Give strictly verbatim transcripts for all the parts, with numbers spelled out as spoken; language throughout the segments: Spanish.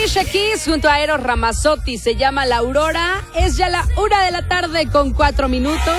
Alicia Keys junto a Eros Ramazzotti, se llama La Aurora. Es ya la una de la tarde con cuatro minutos.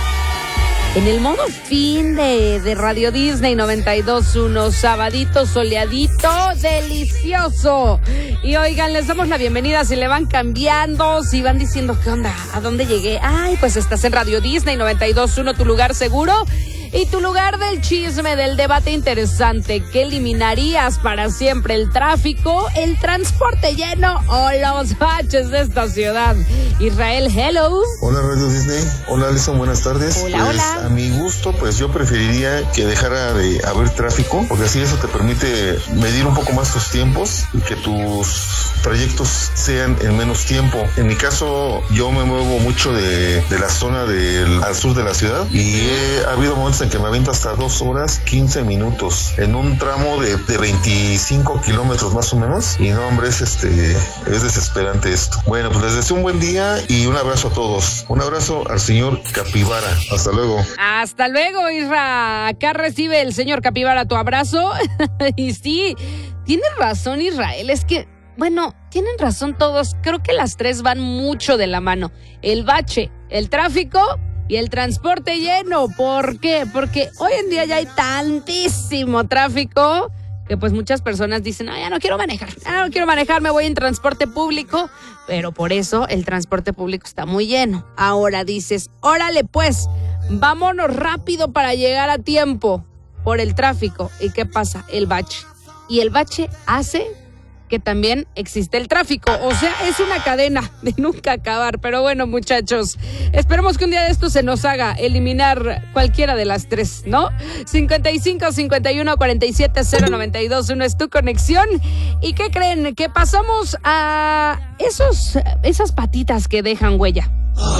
En el modo fin de, de Radio Disney noventa y dos punto uno, sabadito soleadito, delicioso. Y oigan, les damos la bienvenida si le van cambiando, si van diciendo, ¿qué onda? ¿A dónde llegué? Ay, pues estás en Radio Disney noventa y dos punto uno, tu lugar seguro. Y tu lugar del chisme, del debate interesante. ¿Qué eliminarías para siempre? ¿El tráfico, el transporte lleno o los baches de esta ciudad? Israel, hello. Hola Radio Disney, hola Alison, buenas tardes. Hola, pues, hola. A mi gusto, pues yo preferiría que dejara de haber tráfico, porque así eso te permite medir un poco más tus tiempos y que tus trayectos sean en menos tiempo. En mi caso, yo me muevo mucho de, de la zona del al sur de la ciudad y he ha habido momentos en que me aviento hasta dos horas quince minutos en un tramo de, de veinticinco kilómetros más o menos. Y no, hombre, es este es desesperante esto. Bueno, pues les deseo un buen día y un abrazo a todos. Un abrazo al señor Capibara. Hasta luego. Hasta luego, Isra. Acá recibe el señor Capibara tu abrazo. Y sí, tienes razón, Israel. Es que, bueno, tienen razón todos. Creo que las tres van mucho de la mano. El bache, el tráfico y el transporte lleno. ¿Por qué? Porque hoy en día ya hay tantísimo tráfico que pues muchas personas dicen, ah, ya no quiero manejar, ya no quiero manejar, me voy en transporte público. Pero por eso el transporte público está muy lleno. Ahora dices, órale pues, vámonos rápido para llegar a tiempo por el tráfico. ¿Y qué pasa? El bache. Y el bache hace que también existe el tráfico. O sea, es una cadena de nunca acabar. Pero bueno, muchachos, esperemos que un día de esto se nos haga eliminar cualquiera de las tres, ¿no? cincuenta y cinco, cincuenta y uno, cuarenta y siete, cero noventa y dos uno es tu conexión. ¿Y qué creen? Que pasamos a esos, esas patitas que dejan huella.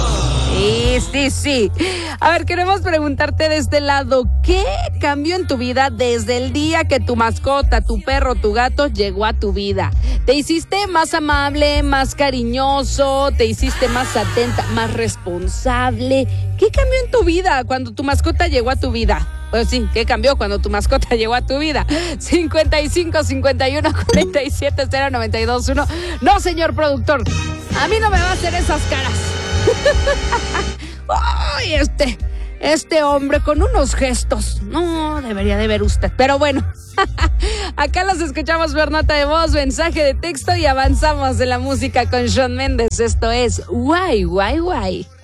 Sí, sí, sí. A ver, queremos preguntarte de este lado, ¿qué cambió en tu vida desde el día que tu mascota, tu perro, tu gato llegó a tu vida? ¿Te hiciste más amable, más cariñoso? ¿Te hiciste más atenta, más responsable? ¿Qué cambió en tu vida cuando tu mascota llegó a tu vida? Pues sí, ¿qué cambió cuando tu mascota llegó a tu vida? cincuenta y cinco, cincuenta y uno, cuarenta y siete, cero noventa y dos uno. No, señor productor, a mí no me va a hacer esas caras. Ay, este, este hombre con unos gestos. No, debería de ver usted. Pero bueno, acá los escuchamos por nota de voz, mensaje de texto y avanzamos de la música con Shawn Mendes. Esto es Guay, Guay, Guay.